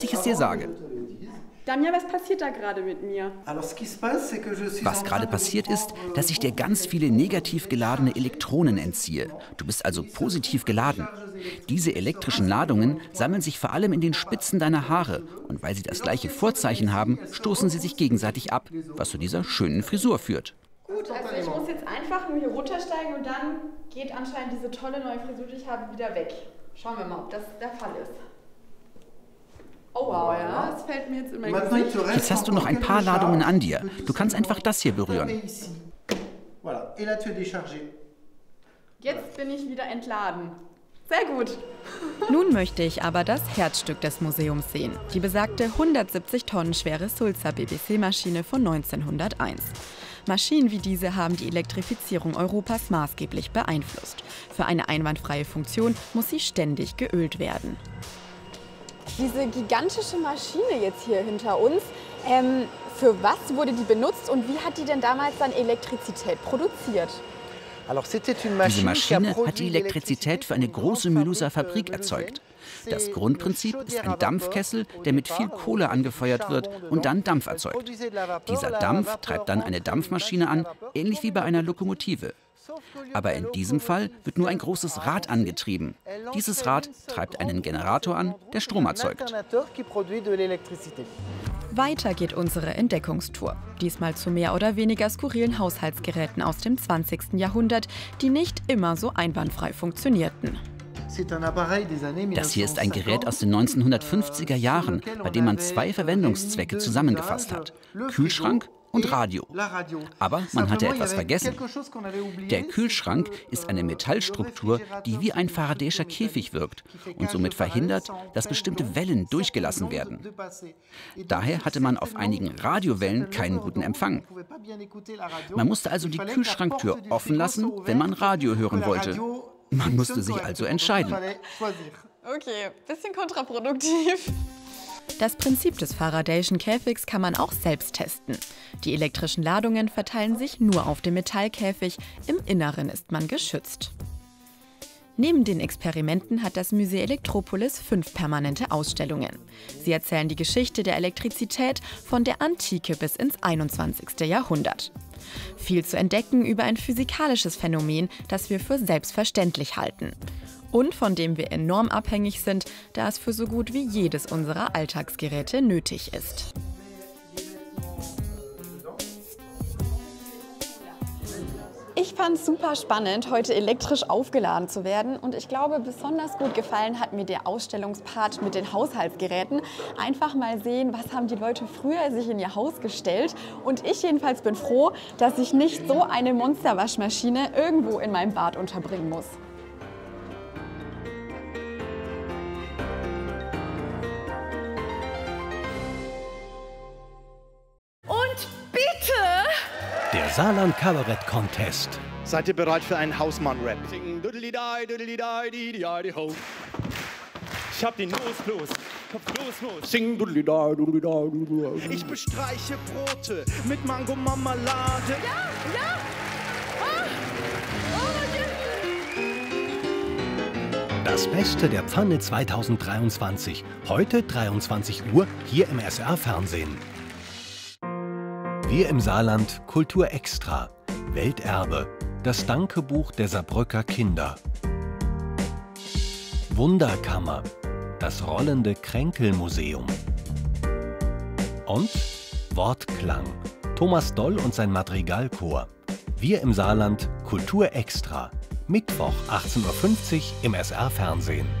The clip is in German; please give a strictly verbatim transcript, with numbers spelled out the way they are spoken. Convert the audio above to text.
ich es dir sage. Damien, was passiert da gerade mit mir? Was gerade passiert ist, dass ich dir ganz viele negativ geladene Elektronen entziehe. Du bist also positiv geladen. Diese elektrischen Ladungen sammeln sich vor allem in den Spitzen deiner Haare. Und weil sie das gleiche Vorzeichen haben, stoßen sie sich gegenseitig ab, was zu dieser schönen Frisur führt. Gut, also ich muss jetzt einfach nur hier runtersteigen und dann geht anscheinend diese tolle neue Frisur, die ich habe, wieder weg. Schauen wir mal, ob das der Fall ist. Oh wow, ja, das fällt mir jetzt in mein Gesicht. Jetzt hast du noch ein paar Ladungen an dir. Du kannst einfach das hier berühren. Jetzt bin ich wieder entladen. Sehr gut. Nun möchte ich aber das Herzstück des Museums sehen. Die besagte hundertsiebzig Tonnen schwere Sulzer B B C-Maschine von neunzehnhunderteins. Maschinen wie diese haben die Elektrifizierung Europas maßgeblich beeinflusst. Für eine einwandfreie Funktion muss sie ständig geölt werden. Diese gigantische Maschine jetzt hier hinter uns, ähm, für was wurde die benutzt und wie hat die denn damals dann Elektrizität produziert? Diese Maschine hat die Elektrizität für eine große Mühluser Fabrik erzeugt. Das Grundprinzip ist ein Dampfkessel, der mit viel Kohle angefeuert wird und dann Dampf erzeugt. Dieser Dampf treibt dann eine Dampfmaschine an, ähnlich wie bei einer Lokomotive. Aber in diesem Fall wird nur ein großes Rad angetrieben. Dieses Rad treibt einen Generator an, der Strom erzeugt. Weiter geht unsere Entdeckungstour. Diesmal zu mehr oder weniger skurrilen Haushaltsgeräten aus dem zwanzigsten Jahrhundert, die nicht immer so einwandfrei funktionierten. Das hier ist ein Gerät aus den neunzehnhundertfünfziger Jahren, bei dem man zwei Verwendungszwecke zusammengefasst hat: Kühlschrank und Radio. Aber man hatte etwas vergessen. Der Kühlschrank ist eine Metallstruktur, die wie ein Faradäischer Käfig wirkt und somit verhindert, dass bestimmte Wellen durchgelassen werden. Daher hatte man auf einigen Radiowellen keinen guten Empfang. Man musste also die Kühlschranktür offen lassen, wenn man Radio hören wollte. Man musste sich also entscheiden. Okay, bisschen kontraproduktiv. Das Prinzip des Faradayschen Käfigs kann man auch selbst testen. Die elektrischen Ladungen verteilen sich nur auf dem Metallkäfig, im Inneren ist man geschützt. Neben den Experimenten hat das Musée Electropolis fünf permanente Ausstellungen. Sie erzählen die Geschichte der Elektrizität von der Antike bis ins einundzwanzigste Jahrhundert. Viel zu entdecken über ein physikalisches Phänomen, das wir für selbstverständlich halten. Und von dem wir enorm abhängig sind, da es für so gut wie jedes unserer Alltagsgeräte nötig ist. Ich fand es super spannend, heute elektrisch aufgeladen zu werden. Und ich glaube, besonders gut gefallen hat mir der Ausstellungspart mit den Haushaltsgeräten. Einfach mal sehen, was haben die Leute früher sich in ihr Haus gestellt. Und ich jedenfalls bin froh, dass ich nicht so eine Monsterwaschmaschine irgendwo in meinem Bad unterbringen muss. Der Saarland Kabarett Contest. Seid ihr bereit für einen Hausmann-Rap? Ich hab den Los, los, Kopf los, los. Sing Ich bestreiche Brote mit Mango-Marmelade. Ja, ja. Ah. Oh, Das Beste der Pfanne zweitausenddreiundzwanzig. Heute dreiundzwanzig Uhr hier im S R Fernsehen. Wir im Saarland Kultur Extra, Welterbe, das Dankebuch der Saarbrücker Kinder. Wunderkammer, das rollende Kränkelmuseum. Und Wortklang, Thomas Doll und sein Madrigalchor. Wir im Saarland Kultur Extra, Mittwoch achtzehn Uhr fünfzig im S R Fernsehen.